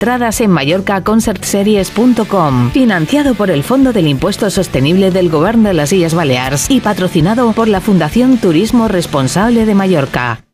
Entradas en mallorcaconcertseries.com. Financiado por el Fondo del Impuesto Sostenible del Govern de les Illes Balears y patrocinado por la Fundación Turismo Responsable de Mallorca.